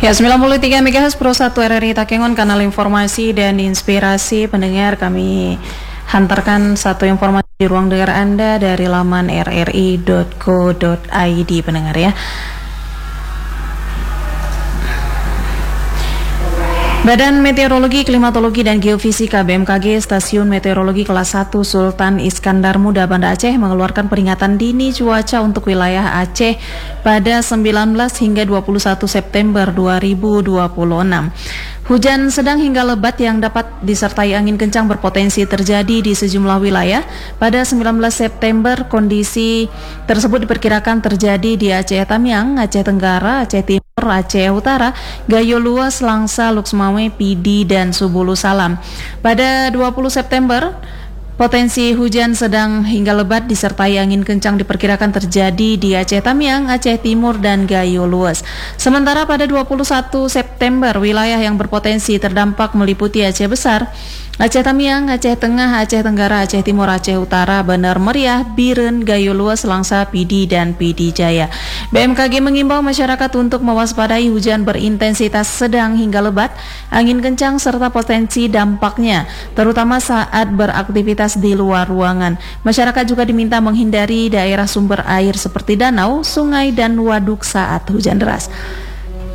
Ya, 93 MHz Pro 1 RRI Takengon, kanal informasi dan inspirasi pendengar. Kami hantarkan satu informasi di ruang dengar Anda dari laman rri.co.id pendengar ya. Badan Meteorologi, Klimatologi dan Geofisika BMKG Stasiun Meteorologi Kelas 1 Sultan Iskandar Muda Banda Aceh mengeluarkan peringatan dini cuaca untuk wilayah Aceh pada 19 hingga 21 September 2026. Hujan sedang hingga lebat yang dapat disertai angin kencang berpotensi terjadi di sejumlah wilayah. Pada 19 September, kondisi tersebut diperkirakan terjadi di Aceh Tamiang, Aceh Tenggara, Aceh Timur, Aceh Utara, Gayo Luas, Langsa, Luxmawe, Pidi, dan Subulu Salam. Pada 20 September, potensi hujan sedang hingga lebat disertai angin kencang diperkirakan terjadi di Aceh Tamiang, Aceh Timur, dan Gayo Luas. Sementara pada 21 September, wilayah yang berpotensi terdampak meliputi Aceh Besar, Aceh Tamiang, Aceh Tengah, Aceh Tenggara, Aceh Timur, Aceh Utara, Bandar Meriah, Biren, Gayo Luas, Langsa, Pidi, dan Pidi Jaya. BMKG mengimbau masyarakat untuk mewaspadai hujan berintensitas sedang hingga lebat, angin kencang, serta potensi dampaknya, terutama saat beraktivitas di luar ruangan. Masyarakat juga diminta menghindari daerah sumber air seperti danau, sungai, dan waduk saat hujan deras.